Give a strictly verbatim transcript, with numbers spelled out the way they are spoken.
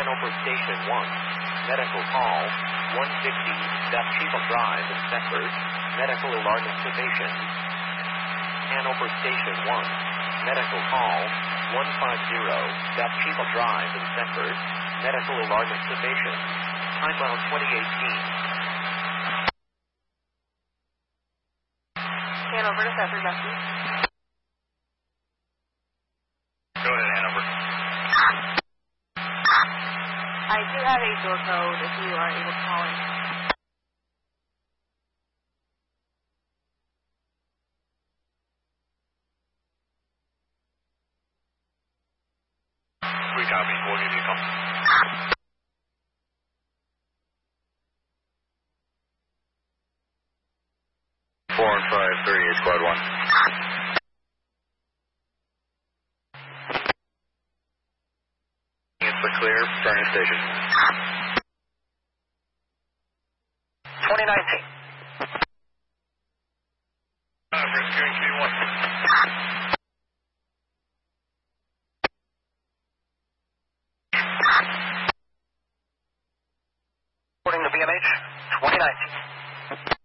Hanover Station one. Medical call. one fifty. Bathsheba Drive in Thetford. Medical alarm activation. Hanover Station one. Medical call. one fifty. Bathsheba Drive in Thetford. Medical alarm activation. Time-bound twenty eighteen. Hanover to Thetford, Rescue. Go ahead, Hanover. I do have a door code if you are able to call in. We copy. We'll give you a call. Four and five, thirty-eight, squad one. It's the clear, turning station. twenty nineteen. Uh, rescuing Q one. According to B M H, twenty nineteen.